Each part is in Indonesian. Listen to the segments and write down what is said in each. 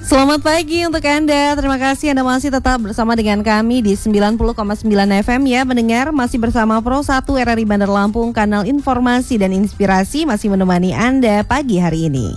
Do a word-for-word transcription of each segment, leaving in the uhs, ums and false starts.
Selamat pagi untuk Anda. Terima kasih Anda masih tetap bersama dengan kami di sembilan puluh koma sembilan F M ya. Mendengar masih bersama Pro satu R R I Bandar Lampung, kanal informasi dan inspirasi masih menemani Anda pagi hari ini.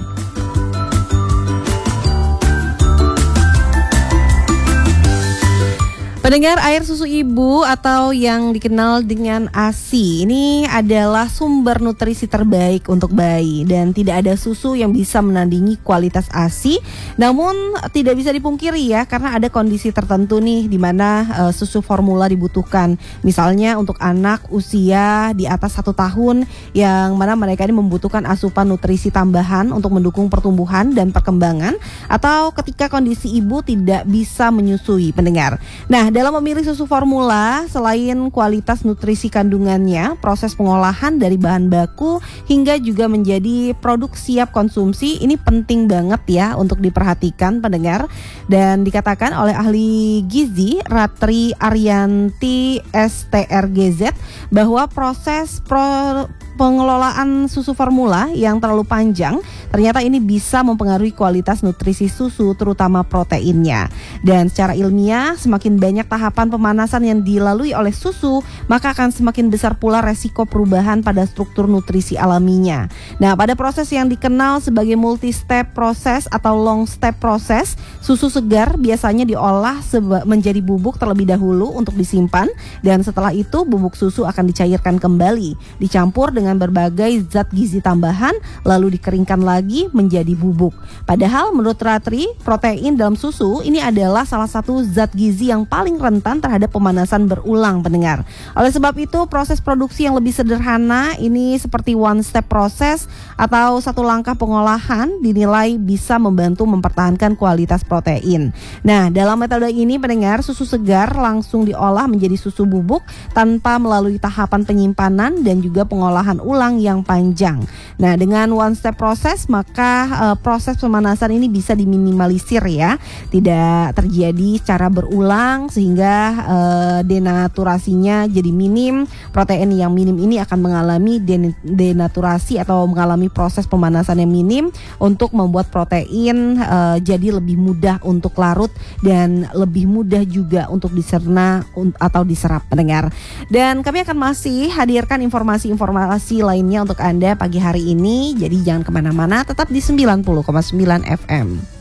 Pendengar, air susu ibu atau yang dikenal dengan A S I ini adalah sumber nutrisi terbaik untuk bayi dan tidak ada susu yang bisa menandingi kualitas A S I. Namun tidak bisa dipungkiri ya, karena ada kondisi tertentu nih di mana uh, susu formula dibutuhkan. Misalnya untuk anak usia di atas satu tahun yang mana mereka ini membutuhkan asupan nutrisi tambahan untuk mendukung pertumbuhan dan perkembangan, atau ketika kondisi ibu tidak bisa menyusui, pendengar. Nah, dalam memilih susu formula, selain kualitas nutrisi kandungannya, proses pengolahan dari bahan baku hingga juga menjadi produk siap konsumsi ini penting banget ya untuk diperhatikan, pendengar. Dan dikatakan oleh ahli gizi Ratri Arianti S T R G Z bahwa proses pro pengelolaan susu formula yang terlalu panjang ternyata ini bisa mempengaruhi kualitas nutrisi susu, terutama proteinnya. Dan secara ilmiah, semakin banyak tahapan pemanasan yang dilalui oleh susu, maka akan semakin besar pula resiko perubahan pada struktur nutrisi alaminya. Nah, pada proses yang dikenal sebagai multi-step proses atau long-step proses, susu segar biasanya diolah seba- menjadi bubuk terlebih dahulu untuk disimpan, dan setelah itu bubuk susu akan dicairkan kembali, dicampur dengan berbagai zat gizi tambahan, lalu dikeringkan lagi menjadi bubuk. Padahal menurut Ratri, protein dalam susu ini adalah salah satu zat gizi yang paling rentan terhadap pemanasan berulang, pendengar. Oleh sebab itu, proses produksi yang lebih sederhana ini seperti one step proses atau satu langkah pengolahan dinilai bisa membantu mempertahankan kualitas protein. Nah, dalam metode ini, pendengar, susu segar langsung diolah menjadi susu bubuk tanpa melalui tahapan penyimpanan dan juga pengolahan ulang yang panjang. Nah, dengan one step proses maka uh, proses pemanasan ini bisa diminimalisir ya, tidak terjadi secara berulang sehingga uh, denaturasinya jadi minim. Protein yang minim ini akan mengalami den- denaturasi atau mengalami proses pemanasan yang minim untuk membuat protein uh, jadi lebih mudah untuk larut dan lebih mudah juga untuk dicerna un- atau diserap, pendengar. Dan kami akan masih hadirkan informasi-informasi lainnya untuk Anda pagi hari ini. Jadi jangan kemana-mana, tetap di sembilan puluh koma sembilan F M.